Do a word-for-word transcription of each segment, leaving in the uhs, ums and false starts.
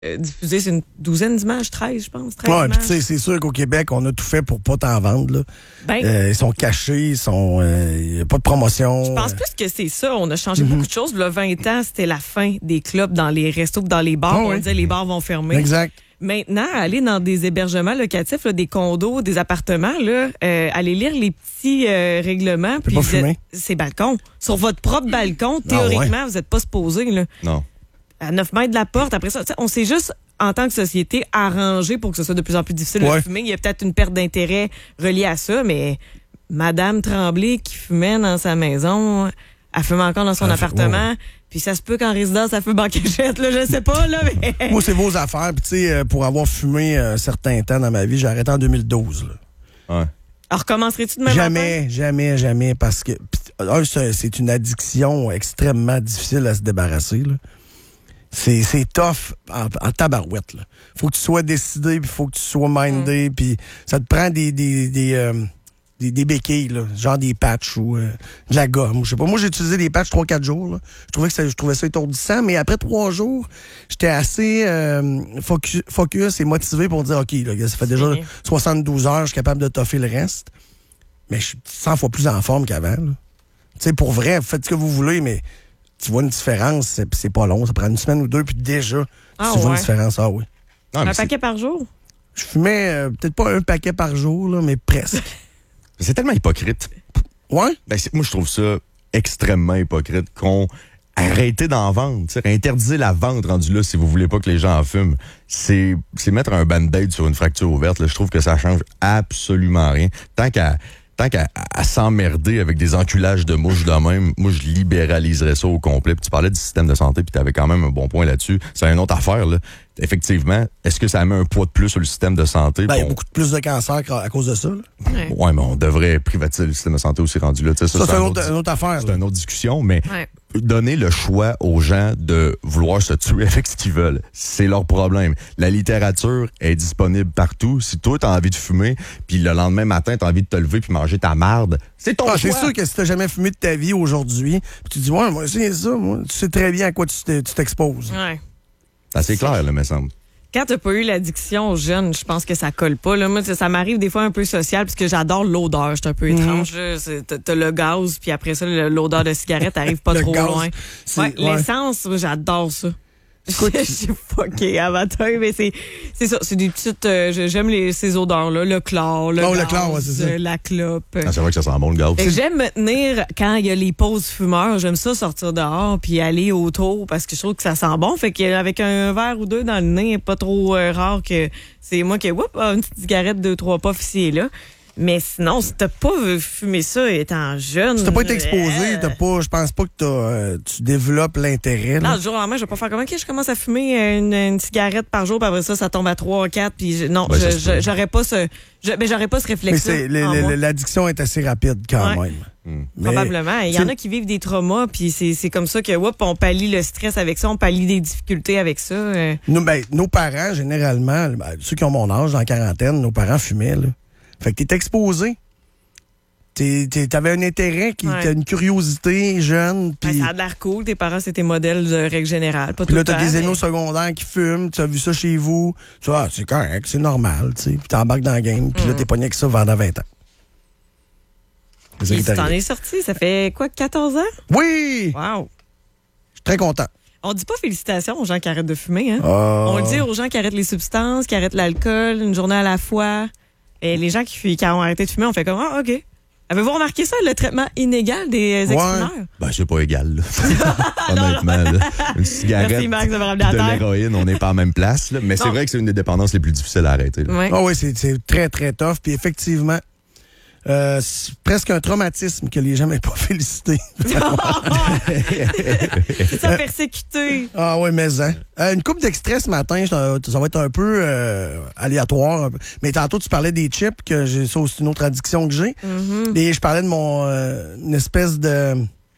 euh, diffusé, c'est une douzaine d'images, treize, je pense. treize Ouais, images. puis tu sais, c'est sûr qu'au Québec, on a tout fait pour pas t'en vendre. Là. Ben, Euh, ils sont cachés, ils sont, euh, y a pas de promotion. je pense euh. plus que c'est ça. On a changé Mm-hmm. beaucoup de choses. Le vingt ans, c'était la fin des clubs dans les restos, dans les bars. Ah on oui. disait les bars vont fermer. Exact. Maintenant, aller dans des hébergements locatifs, là, des condos, des appartements, là, euh, aller lire les petits euh, règlements. Puis pas vous êtes- fumer. c'est balcon. Sur votre propre balcon, Ah théoriquement, vous n'êtes pas supposé. Là. Non. À neuf mètres de la porte. Après ça, tu sais, on s'est juste, en tant que société, arrangé pour que ce soit de plus en plus difficile Ouais. de fumer. Il y a peut-être une perte d'intérêt reliée à ça, mais Madame Tremblay qui fumait dans sa maison, elle fume encore dans son Elle fait- appartement. ouais. Puis ça se peut qu'en résidence, elle fume en cachette, là, je sais pas, là, mais... Moi, c'est vos affaires. Puis tu sais, euh, pour avoir fumé un certain temps dans ma vie, j'ai arrêté en deux mille douze. Là. Ouais. Alors, recommencerais-tu de même Jamais, jamais, jamais, parce que pis, un, c'est c'est une addiction extrêmement difficile à se débarrasser. Là. C'est, c'est tough en, en tabarouette. Là. Faut que tu sois décidé, puis faut que tu sois mindé, puis ça te prend des des des, euh, des, des béquilles, là, genre des patchs ou euh, de la gomme. Je sais pas. Moi, j'ai utilisé des patchs trois quatre jours. Là. Je trouvais que ça, je trouvais ça étourdissant, mais après trois jours, j'étais assez euh, focus, focus et motivé pour dire ok, là, ça fait déjà bien. soixante-douze heures, je suis capable de toffer le reste. Mais je suis cent fois plus en forme qu'avant. Tu sais, pour vrai, faites ce que vous voulez, mais tu vois une différence, c'est, c'est pas long. Ça prend une semaine ou deux, puis déjà, Ah tu vois ouais. une différence. Ah oui. Non, mais Un c'est- paquet par jour? Je fumais euh, peut-être pas un paquet par jour, là, mais presque. c'est tellement hypocrite. Ouais? Ben, c'est- moi, je trouve ça extrêmement hypocrite qu'on arrête d'en vendre. T'sais, interdisez la vente rendu là si vous voulez pas que les gens en fument. C'est, c'est mettre un band-aid sur une fracture ouverte. Là. Je trouve que ça change absolument rien. Tant qu'à Tant qu'à à s'emmerder avec des enculages de mouches de même, moi, je libéraliserais ça au complet. Puis tu parlais du système de santé, puis tu avais quand même un bon point là-dessus. C'est une autre affaire, là. Effectivement, est-ce que ça met un poids de plus sur le système de santé? Ben, il y a Bon, beaucoup de plus de cancer à cause de ça. Là. Ouais. ouais, mais on devrait privatiser le système de santé aussi rendu là. T'sais, Ça, c'est un une autre, une autre affaire. c'est là. une autre discussion, mais Ouais. donner le choix aux gens de vouloir se tuer avec ce qu'ils veulent, c'est leur problème. La littérature est disponible partout. Si toi, t'as envie de fumer, puis le lendemain matin, t'as envie de te lever puis manger ta marde, c'est ton Ah, choix. c'est sûr que si t'as jamais fumé de ta vie aujourd'hui, puis tu dis, ouais, moi, c'est ça, moi, tu sais très bien à quoi tu, t'es- tu t'exposes. Ouais. C'est assez clair, là, me semble. Quand t'as pas eu l'addiction jeune, je pense que ça colle pas. Là. Moi, ça, ça m'arrive des fois un peu social parce que j'adore l'odeur. C'est un peu étrange. là. C'est- T'as, t'as le gaz, puis après ça, le- l'odeur de cigarette arrive pas Le trop gaz, loin. c'est- Ouais, ouais. l'essence, moi, j'adore ça. Écoute, Je suis fucké à matin, mais c'est, c'est ça. C'est des petites... euh, je- j'aime les, ces odeurs-là. Le chlore, le Oh, le gaz, chlore, ouais, c'est ça. euh, la clope. Ah, c'est vrai que ça sent bon, le gaz. Fait que j'aime me tenir quand il y a les pauses fumeurs. J'aime ça sortir dehors puis aller autour parce que je trouve que ça sent bon. Fait qu'avec un verre ou deux dans le nez, pas trop euh, rare que c'est moi qui whoop, ah, une petite cigarette, deux, trois puffs ici et là. Mais sinon, si t'as pas fumé ça étant jeune... Si t'as pas été exposé, euh, t'as pas, je pense pas que t'as, euh, tu développes l'intérêt. là. Non, du jour au lendemain, je vais pas faire comme, OK, je commence à fumer euh, une, une cigarette par jour, puis après ça, ça tombe à trois, quatre, puis je- non, Ouais, je- ça se je- peut. j'aurais pas ce, je- ben, j'aurais pas ce Mais réflexe-là. c'est, le- en le- moi. l'addiction est assez rapide quand Ouais. même. Mais- Probablement. Il y en c'est- a qui vivent des traumas, puis c'est, c'est comme ça que, whoop, on pallie le stress avec ça, on pallie des difficultés avec ça. euh. Nous, ben, nos parents, généralement, ben, ceux qui ont mon âge, dans la quarantaine, nos parents fumaient. Là. Fait que t'es exposé. T'es, t'es- t'avais un intérêt, qui, Ouais. t'as une curiosité jeune. Ben, Puis ça a de l'air cool. Tes parents, c'est tes modèles de règle générale. Pas tout puis là, le t'as temps, des mais- aînés au secondaire qui fument. Tu as vu ça chez vous. Tu vois, ah, c'est correct, c'est normal. Tu sais. Puis t'embarques dans la game. Puis là, t'es pogné avec ça pendant vingt ans. C'est ça Puis qui est tu t'en arrivé. es sorti. Ça fait quoi, quatorze ans? Oui! Wow. Je suis très content. On dit pas félicitations aux gens qui arrêtent de fumer, hein? Ah. On le dit aux gens qui arrêtent les substances, qui arrêtent l'alcool, une journée à la fois. Et les gens qui, fu- qui ont arrêté de fumer, on fait comme, ah, OK. Avez-vous remarqué ça, le traitement inégal des Ouais. ex-fumeurs? Ben, c'est pas égal, là. Honnêtement, là. Une cigarette, Merci, Max, d'avoir ramené à de terre. l'héroïne, on n'est pas en même place, là. Mais c'est Non. vrai que c'est une des dépendances les plus difficiles à arrêter, là. Ouais. Ah oui, c'est, c'est très, très tough. Puis effectivement, euh, c'est presque un traumatisme que les gens m'aient pas félicité. C'est ça, persécuté. Ah oui, mais hein. Euh, une coupe d'extrait ce matin, je- ça va être un peu euh, aléatoire. un peu. Mais tantôt, tu parlais des chips, que j'ai ça c'est une autre addiction que j'ai. Mm-hmm. Et je parlais de mon euh, une espèce de.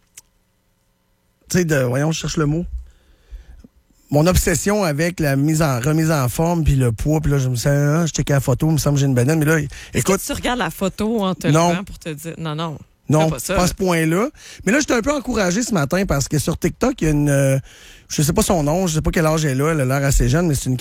Tu sais, de. Voyons, je cherche le mot. Mon obsession avec la mise en remise en forme puis le poids, puis là, je me sens, ah, je check la photo, il me semble que j'ai une banane, mais là, Est-ce écoute, que tu regardes la photo en te Non. levant pour te dire, non, non. non, fais pas, pas ça. à ce point-là. Mais là, j'étais un peu encouragé ce matin parce que sur TikTok, il y a une, euh, je sais pas son nom, je sais pas quel âge elle a, elle a l'air assez jeune, mais c'est une